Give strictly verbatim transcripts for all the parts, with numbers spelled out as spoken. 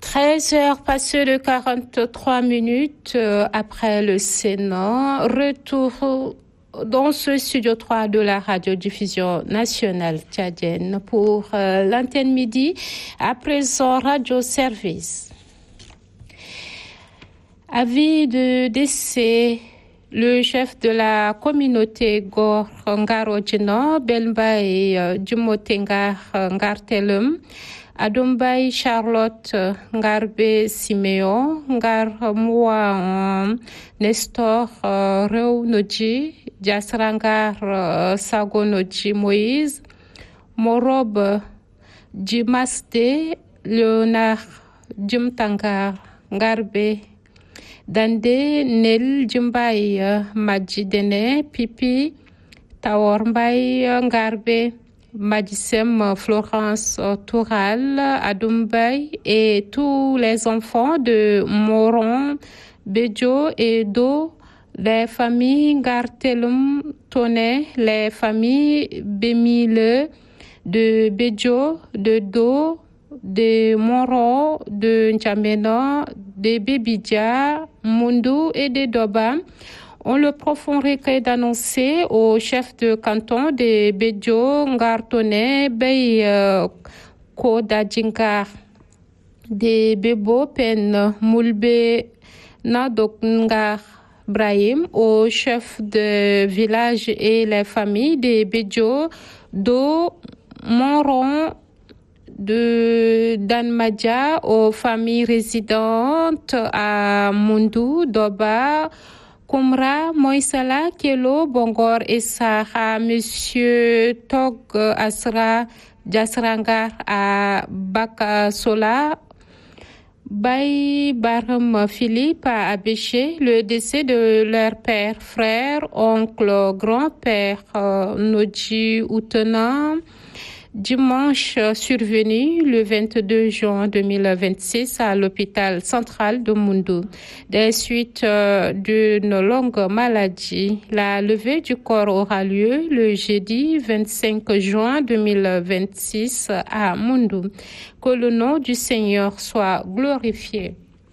treize heures passées de quarante-trois minutes euh, après le Sénat. Retour dans ce studio trois de la radiodiffusion nationale tchadienne pour euh, l'antenne midi. À présent, Radio Service. Avis de décès. Le chef de la communauté Gor Ngarojino, Belba et euh, Djumotengar Ngartelum, Adombay Charlotte Ngarbe Siméon, Ngar Moua Nestor uh, Reunoji, Jasrangar uh, Sagonoji Moïse, Morob Jimaste, Léonard Jimtangar Ngarbe, Dande Nel Jimbaï Majidene, Pipi Taormbay Ngarbe, Madissem Florence Toural, Adumbay et tous les enfants de Moron, Bedjo et Do, les familles Gartelum Toné, les familles Bémile, de Bedjo, de Do, de Moron, de N'Djamena, de Bébidja, Mundu et de Doba. On le profond recueil d'annoncer au chef de canton de Bedjo, Ngartone, Bey Kodadjingar, de Bebo Pen, Moulbe Nadok Ngar Brahim, au chef de village et les familles de Bedjo, Do Moron, de Danmadja, aux familles résidentes à Mundu, Doba, Koumra, Moïsala, Kelo, Bongor et Sahara, Monsieur Tog Asra, Jasrangar à Bakasola, Baï Baram Philippe à Abéché, le décès de leur père, frère, oncle, grand-père, euh, Nodji Outena, dimanche survenu le vingt-deux juin deux mille vingt-six à l'hôpital central de Mundu. Des suites euh, d'une longue maladie, la levée du corps aura lieu le jeudi vingt-cinq juin deux mille vingt-six à Mundu. Que le nom du Seigneur soit glorifié.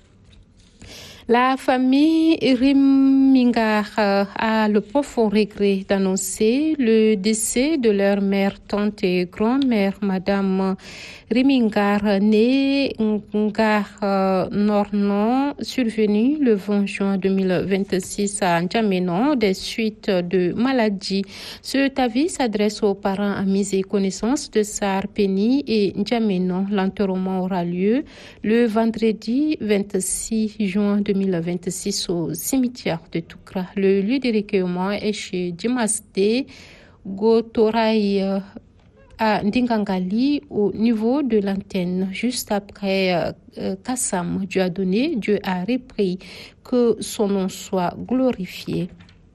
La famille Rimingar a le profond regret d'annoncer le décès de leur mère, tante et grand-mère, Madame Rimingar, née Ngar Nornon, survenue le vingt juin deux mille vingt-six à N'Djamena des suites de maladie. Ce avis s'adresse aux parents, amis et connaissances de Sar Penny et N'Djamena. L'enterrement aura lieu le vendredi vingt-six juin deux mille vingt-six au cimetière de Toukra. Le lieu de recueillement est chez Djimasté Gotoraï à Ndingangali au niveau de l'antenne. Juste après euh, Kassam, Dieu a donné, Dieu a repris, que son nom soit glorifié.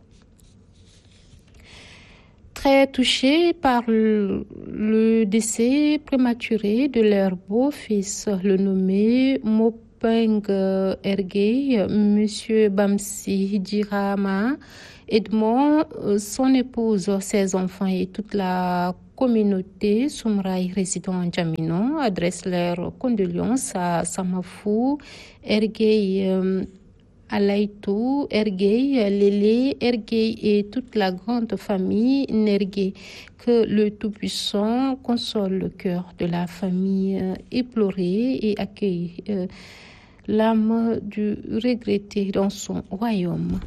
Très touchés par le, le décès prématuré de leur beau-fils, le nommé Mopeng Ergey, Monsieur Bamsi Dirama, Edmond, son épouse, ses enfants et toute la communauté Soumraï résidant en N'Djamena adressent leurs condoléances à Samafou Ergey, euh, Alaïtou Ergey, Lélé Ergey et toute la grande famille Nergey. Que le Tout-Puissant console le cœur de la famille éplorée et accueille euh, l'âme du regretté dans son royaume.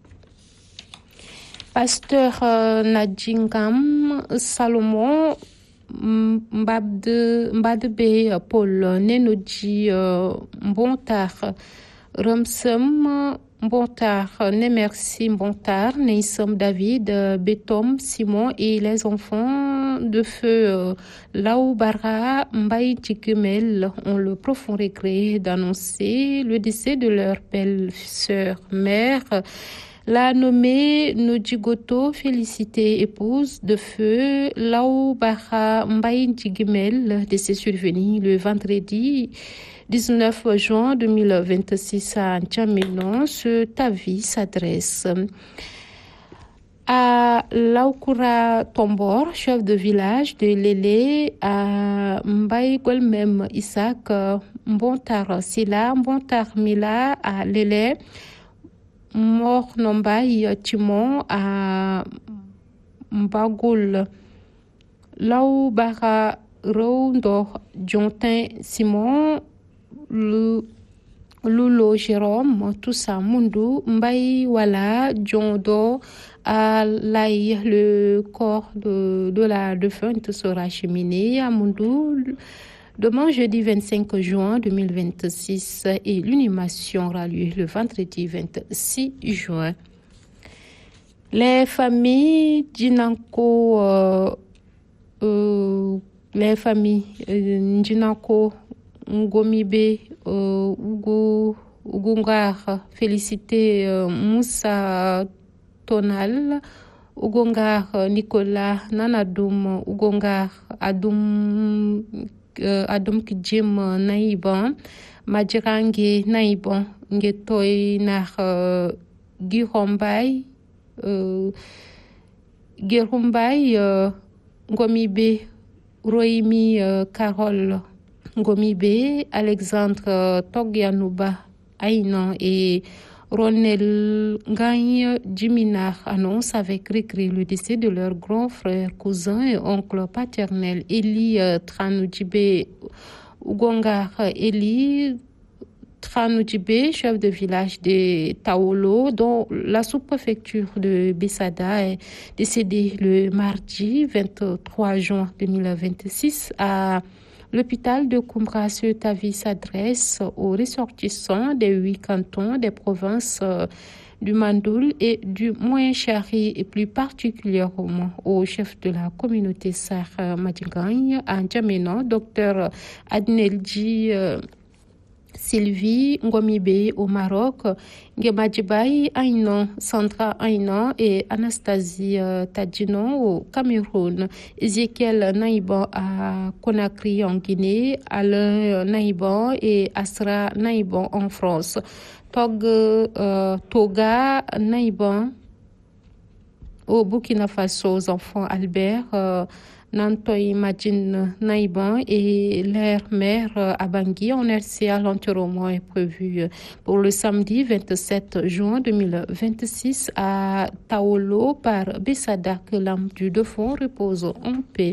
Pasteur euh, Nadjingam Salomon Mbabde Mbadebe Paul Nenodji euh, Mbontar Ramsem Mbontar Nemersi Mbontar Neissom David Betom Simon et les enfants de feu euh, Laoubara Mbaye Tchikemel ont le profond regret d'annoncer le décès de leur belle-sœur mère, la nommée Nodjigoto, félicitée épouse de feu Laoubara Mbaye Tchikemel, décès survenu le vendredi dix-neuf juin deux mille vingt-six à N'Djamena. Ce avis s'adresse à Laukura Tombor, chef de village de Lélé, à Mbaye Golmem Isaac Mbontar Sila, Mbontar Mila à Lélé, Mor Nombay Timon à Mbagoul, Lau Bara Rondo Jontin Simon, Lulo Jérôme, Toussa Mundu, Mbaye Wala, Djondo, à Laï, le corps de, de la défunte sera acheminé à Mundu demain jeudi vingt-cinq juin deux mille vingt-six et l'inhumation aura lieu le vendredi vingt-six juin. Les familles Djinanko, euh, euh, les familles euh, Djinanko, Ngomibe, euh, Ugo, Ugungar, félicité euh, Moussa Tonal, Ugongar Nicolas Nanadoum, Ugongar Adoum uh, Adoum Kidjim Naïban, Madjirangi Naïban, Ngetoy Nar uh, Girombay, uh, Girombay, uh, Ngomibe, Roimi uh, Carole Ngomibe, Alexandre uh, Togianouba Aïnan et Ronel Gagne Djiminar annonce avec regret le décès de leur grand frère, cousin et oncle paternel Eli euh, Tranudjibé Ougongar Eli Tranudjibé, chef de village de Taolo, dont la sous-préfecture de Bessada est décédé le mardi vingt-trois juin deux mille vingt-six à l'hôpital de Koumra-sur-Tavi s'adresse aux ressortissants des huit cantons des provinces euh, du Mandoul et du Moyen-Chari et plus particulièrement au chef de la communauté Sarh Madjigagne à N'Djamena, docteur Adnelji euh, Sylvie Ngomibe au Maroc, Ngemadjibaï Aïnan, Sandra Aïnan et Anastasie euh, Tadjinon au Cameroun, Ezekiel Naïban à Conakry en Guinée, Alain Naïban et Asra Naïban en France, Tog, euh, Toga Naïban au Burkina Faso, aux enfants Albert, euh, Nantoy Madjin Naïban et leur mère à Bangui en R C A. L'enterrement est prévu pour le samedi vingt-sept juin deux mille vingt-six à Taolo par Bessada. Que l'âme du défunt repose en paix.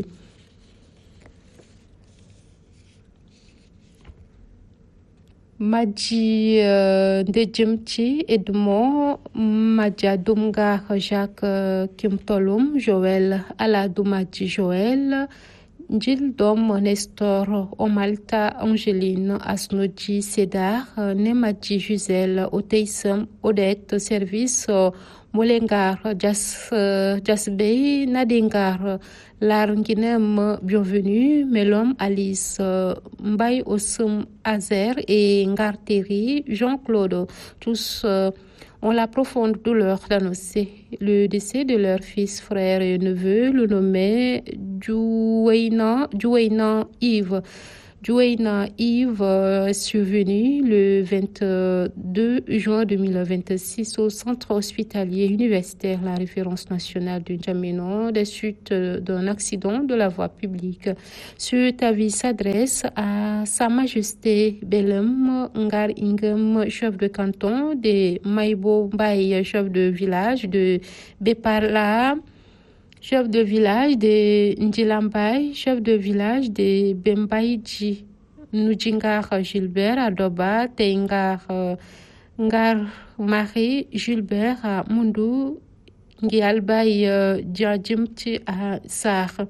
Madji euh, Ndejimti Edmond, Madja Dumgar Jacques euh, Kimtolum, Joël Aladoumadi Joël, Njil Dom Nestor Omalta Angeline Asnodji Sédar, euh, Nemadji Gisèle Oteissem Odette Service euh, Molengar Jas, euh, Jasbey Nadingar Larnginem Bienvenue Melom Alice euh, Mbaye Osum Azer et Ngarteri Jean-Claude, tous euh, ont la profonde douleur d'annoncer le décès de leur fils, frère et neveu, le nommé Djoueina Yves. Djoueina Yves est survenu le vingt-deux juin deux mille vingt-six au centre hospitalier universitaire, la référence nationale de N'Djamena, des suites d'un accident de la voie publique. Ce avis s'adresse à Sa Majesté Belem Ngar Ingem, chef de canton, de Maïbo Mbaye, chef de village de Bepala, chef de village de Ndjilambay, chef de village de Bembaïdji, Nujingar Gilbert à Doba, Tengar Ngar Marie Gilbert à Mundu, Ngialbay Djadjimti à Sarh.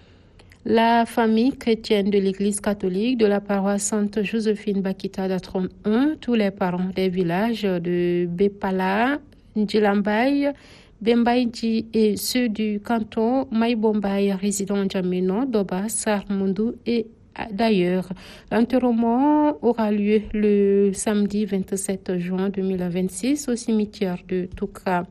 La famille chrétienne de l'Église catholique de la paroisse Sainte Joséphine Bakita d'Atron un, tous les parents des villages de Bepala, Ndjilambay, Bembaïdji et ceux du canton Maïbombay résidant N'Djamena, Doba, Sarh Mundu et d'ailleurs. L'enterrement aura lieu le samedi vingt-sept juin deux mille vingt-six au cimetière de Toukra.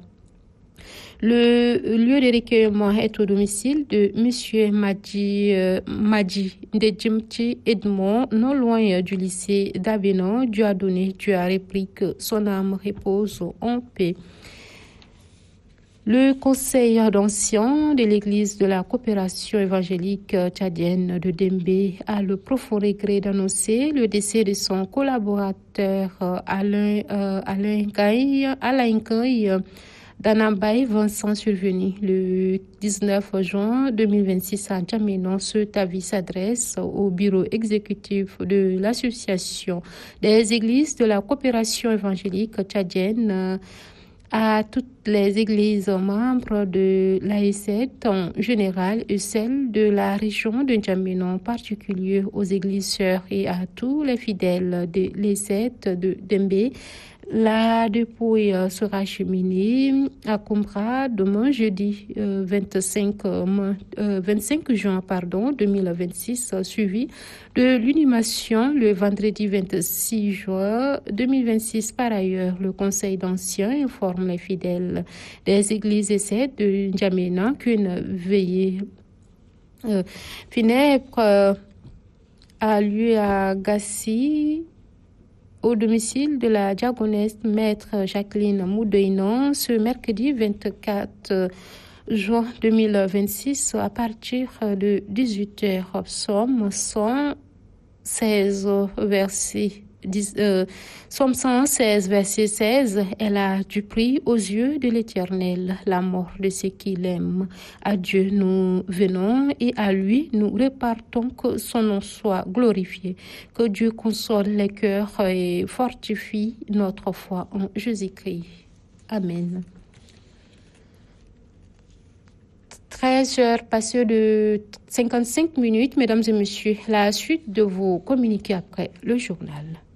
Le lieu de recueillement est au domicile de M. Madji, euh, Madji Ndejimti Edmond, non loin du lycée d'Abénon. Dieu a donné, Dieu a repris, que son âme repose en paix. Le conseil d'anciens de l'Église de la coopération évangélique tchadienne de Dembé a le profond regret d'annoncer le décès de son collaborateur Alain, euh, Alain Gaye, Alain Gaye d'Anambay Vincent, survenu le dix-neuf juin deux mille vingt-six à N'Djamena. Ce avis s'adresse au bureau exécutif de l'Association des Églises de la coopération évangélique tchadienne, à toutes les églises membres de l'A E S E T en général et celles de la région de N'Djamena en particulier, aux églises sœurs et à tous les fidèles de l'A E S E T de Dembé. La dépouille sera acheminée à Koumra demain jeudi euh, vingt-cinq, euh, vingt-cinq juin pardon, deux mille vingt-six, suivi de l'inhumation le vendredi vingt-six juin deux mille vingt-six. Par ailleurs, le conseil d'anciens informe les fidèles des églises et sept de N'Djamena qu'une veillée euh, funèbre euh, a lieu à Gassi, au domicile de la diaconesse maître Jacqueline Moudeinon, ce mercredi vingt-quatre juin deux mille vingt-six à partir de dix-huit heures. Psaume cent seize, verset dix, euh, Psaume cent seize, verset seize. Elle a du prix aux yeux de l'Éternel, la mort de ceux qui l'aiment. À Dieu nous venons et à lui nous repartons, que son nom soit glorifié. Que Dieu console les cœurs et fortifie notre foi en Jésus-Christ. Amen. treize heures passées de cinquante-cinq minutes, mesdames et messieurs. La suite de vos communiqués après le journal.